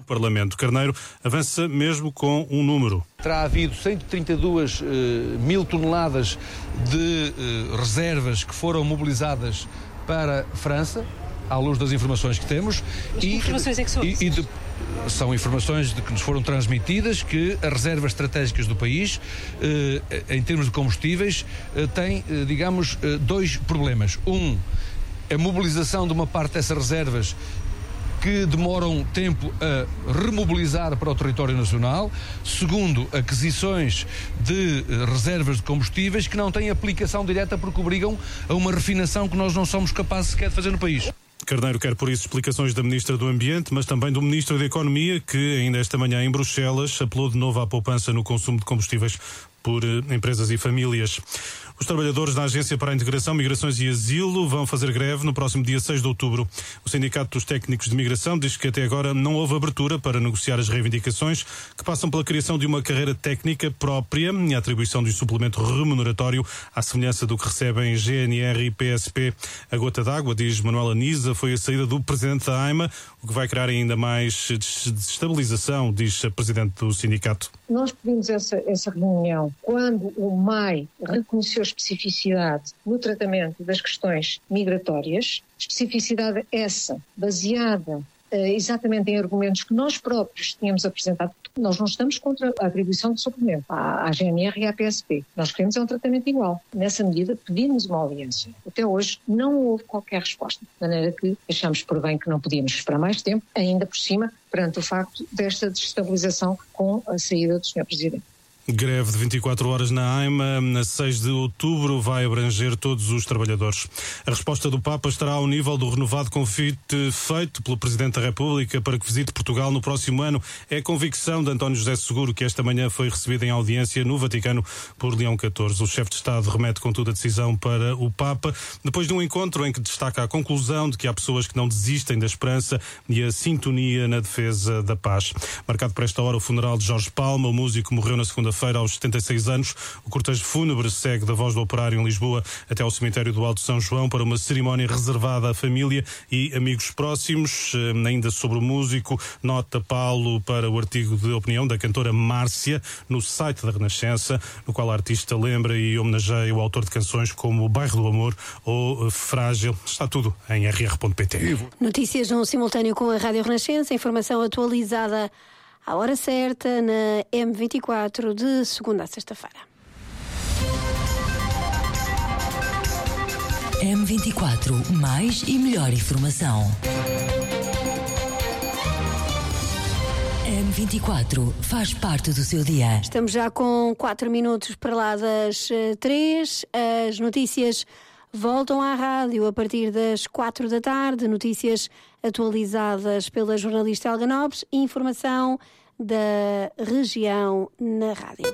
Parlamento. Carneiro avança mesmo com um número. Terá havido 132 mil toneladas de reservas que foram mobilizadas para a França, à luz das informações que temos. Mas que informações é que são? São informações que nos foram transmitidas que as reservas estratégicas do país, em termos de combustíveis, têm, digamos, dois problemas. A mobilização de uma parte dessas reservas que demoram tempo a remobilizar para o território nacional. Segundo, aquisições de reservas de combustíveis que não têm aplicação direta porque obrigam a uma refinação que nós não somos capazes sequer de fazer no país. Carneiro quer por isso explicações da Ministra do Ambiente, mas também do Ministro da Economia, que ainda esta manhã em Bruxelas apelou de novo à poupança no consumo de combustíveis por empresas e famílias. Os trabalhadores da Agência para a Integração, Migrações e Asilo vão fazer greve no próximo dia 6 de outubro. O Sindicato dos Técnicos de Migração diz que até agora não houve abertura para negociar as reivindicações que passam pela criação de uma carreira técnica própria e a atribuição de um suplemento remuneratório à semelhança do que recebem GNR e PSP. A gota d'água, diz Manuela Nisa, foi a saída do presidente da AIMA, o que vai criar ainda mais desestabilização, diz a presidente do sindicato. Nós pedimos essa reunião quando o MAI reconheceu especificidade no tratamento das questões migratórias, especificidade essa baseada exatamente em argumentos que nós próprios tínhamos apresentado. Nós não estamos contra a atribuição de suplemento à GNR e à PSP. Nós queremos um tratamento igual. Nessa medida, pedimos uma audiência. Até hoje não houve qualquer resposta, de maneira que achamos por bem que não podíamos esperar mais tempo, ainda por cima, perante o facto desta desestabilização com a saída do Sr. Presidente. Greve de 24 horas na AIMA, na 6 de outubro, vai abranger todos os trabalhadores. A resposta do Papa estará ao nível do renovado convite feito pelo Presidente da República para que visite Portugal no próximo ano. É a convicção de António José Seguro, que esta manhã foi recebido em audiência no Vaticano por Leão XIV. O chefe de Estado remete, contudo, a decisão para o Papa, depois de um encontro em que destaca a conclusão de que há pessoas que não desistem da esperança e a sintonia na defesa da paz. Marcado para esta hora o funeral de Jorge Palma, o músico morreu na segunda-feira aos 76 anos. O cortejo fúnebre segue da Voz do Operário em Lisboa até ao cemitério do Alto São João para uma cerimónia reservada à família e amigos próximos. Ainda sobre o músico, nota Paulo para o artigo de opinião da cantora Márcia no site da Renascença, no qual a artista lembra e homenageia o autor de canções como O Bairro do Amor ou Frágil. Está tudo em rr.pt. Notícias no simultâneo com a Rádio Renascença, informação atualizada à hora certa na M24 de segunda a sexta-feira. M24, mais e melhor informação. M24 faz parte do seu dia. Estamos já com 4 minutos para lá das 3. As notícias voltam à rádio a partir das 4 da tarde. Notícias atualizadas pela jornalista Helga Nobres e informação da região na rádio.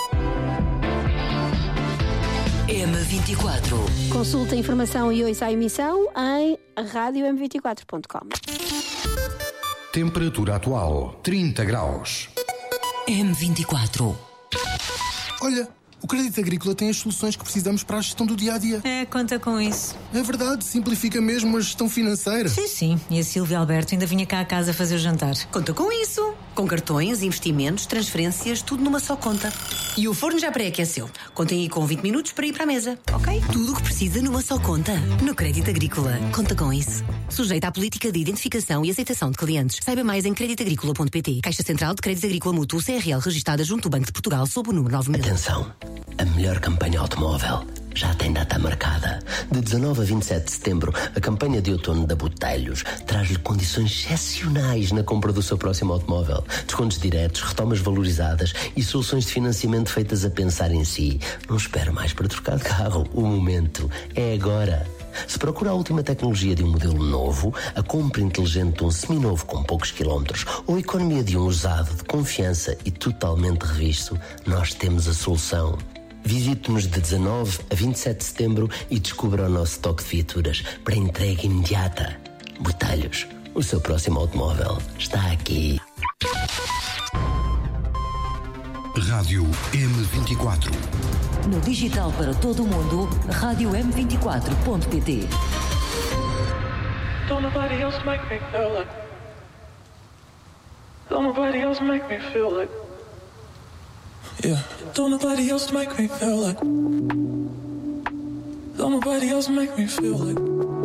M24. Consulta a informação e ouça a emissão em radiom24.com. Temperatura atual, 30 graus. M24. Olha, o Crédito Agrícola tem as soluções que precisamos para a gestão do dia-a-dia. Conta com isso. É verdade, simplifica mesmo a gestão financeira. Sim. E a Silvia Alberto ainda vinha cá a casa fazer o jantar. Conta com isso. Com cartões, investimentos, transferências, tudo numa só conta. E o forno já pré-aqueceu. Contem aí com 20 minutos para ir para a mesa, ok? Tudo o que precisa numa só conta. No Crédito Agrícola. Conta com isso. Sujeita à política de identificação e aceitação de clientes. Saiba mais em creditagricola.pt. Caixa Central de Crédito Agrícola Mútuo CRL registada junto do Banco de Portugal sob o número 9000. Atenção, a melhor campanha automóvel já tem data marcada. De 19 a 27 de setembro, a campanha de outono da Botelhos traz-lhe condições excepcionais na compra do seu próximo automóvel. Descontos diretos, retomas valorizadas e soluções de financiamento feitas a pensar em si. Não espere mais para trocar de carro. O momento é agora. Se procura a última tecnologia de um modelo novo, a compra inteligente de um seminovo com poucos quilómetros ou a economia de um usado de confiança e totalmente revisto, nós temos a solução. Visite-nos de 19 a 27 de setembro e descubra o nosso toque de viaturas para entrega imediata. Botelhos, o seu próximo automóvel está aqui. Rádio M24. No digital para todo o mundo, radiom24.pt. Don't nobody else make me feel like Don't nobody else make me feel like. Yeah. Don't nobody else make me feel like. Don't nobody else make me feel like.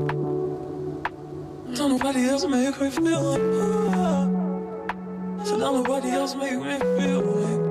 Don't nobody else make me feel like. So don't nobody else make me feel like.